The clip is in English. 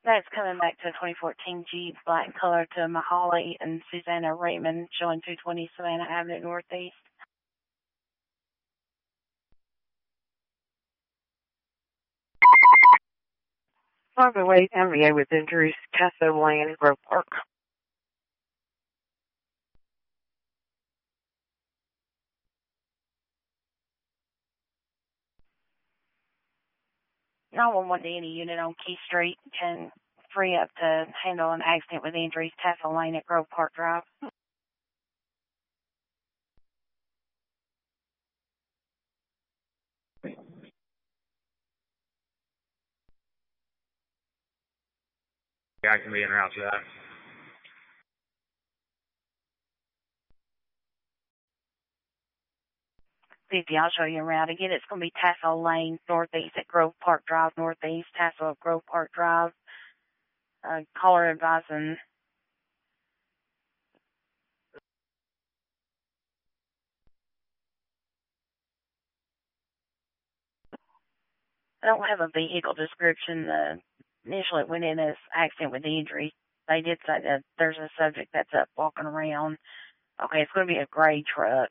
That's coming back to a 2014 Jeep, black color to Mahaly and Susanna Raymond, showing 220 Savannah Avenue Northeast. Overweight MVA with injuries, Casso Lane, Grove Park. No one went to any unit on Key Street can free up to handle an accident with injuries, Tassel Lane at Grove Park Drive. Yeah, I can be en route to that. 50, I'll show you around. Again, it's going to be Tassel Lane, northeast at Grove Park Drive, northeast, Tassel at Grove Park Drive. Caller advising. I don't have a vehicle description. Initially, it went in as accident with injury. They did say that there's a subject that's up walking around. Okay, it's going to be a gray truck.